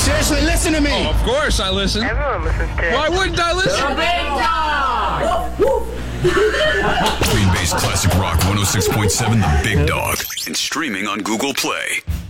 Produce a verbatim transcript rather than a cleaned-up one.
Seriously, listen to me. Oh, of course I listen. Everyone listens to it. Why wouldn't I listen? Green Bay's classic rock one oh six point seven, The Big Dog, and streaming on Google Play.